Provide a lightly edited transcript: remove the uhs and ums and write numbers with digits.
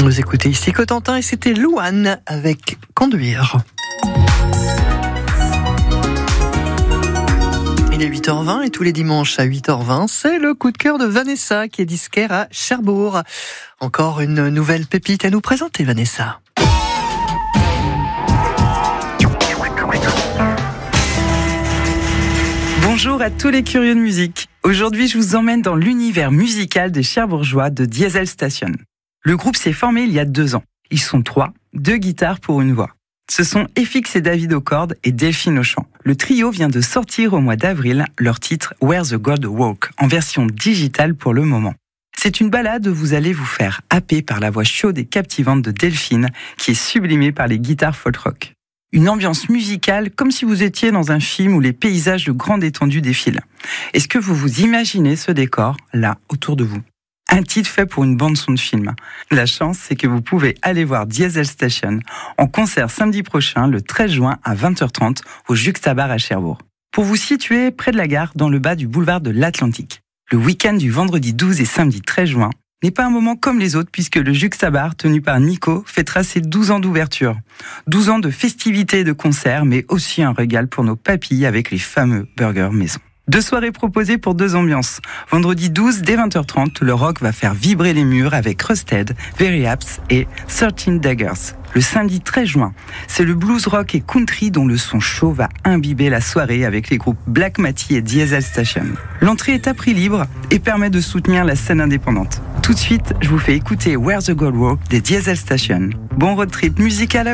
Vous écoutez ici Cotentin et c'était Louane avec Conduire. Il est 8h20 et tous les dimanches à 8h20, c'est le coup de cœur de Vanessa qui est disquaire à Cherbourg. Encore une nouvelle pépite à nous présenter, Vanessa. Bonjour à tous les curieux de musique. Aujourd'hui, je vous emmène dans l'univers musical des Cherbourgeois de Diesel Station. Le groupe s'est formé il y a 2 ans. Ils sont 3, 2 guitares pour une voix. Ce sont FX et David aux cordes et Delphine au chant. Le trio vient de sortir au mois d'avril leur titre Where the God Walk, en version digitale pour le moment. C'est une balade où vous allez vous faire happer par la voix chaude et captivante de Delphine, qui est sublimée par les guitares folk rock. Une ambiance musicale comme si vous étiez dans un film où les paysages de grande étendue défilent. Est-ce que vous vous imaginez ce décor, là, autour de vous ? Un titre fait pour une bande-son de film. La chance, c'est que vous pouvez aller voir Diesel Station en concert samedi prochain, le 13 juin à 20h30 au Juxtabar à Cherbourg. Pour vous situer près de la gare, dans le bas du boulevard de l'Atlantique. Le week-end du vendredi 12 et samedi 13 juin n'est pas un moment comme les autres puisque le Juxtabar, tenu par Nico, fêtera ses 12 ans d'ouverture. 12 ans de festivités et de concerts, mais aussi un régal pour nos papilles avec les fameux burgers maison. 2 soirées proposées pour 2 ambiances. Vendredi 12, dès 20h30, le rock va faire vibrer les murs avec Rusted, Very Apps et 13 Daggers. Le samedi 13 juin, c'est le blues rock et country dont le son chaud va imbiber la soirée avec les groupes Black Matty et Diesel Station. L'entrée est à prix libre et permet de soutenir la scène indépendante. Tout de suite, je vous fais écouter Where the God Walk des Diesel Station. Bon road trip musical à vous.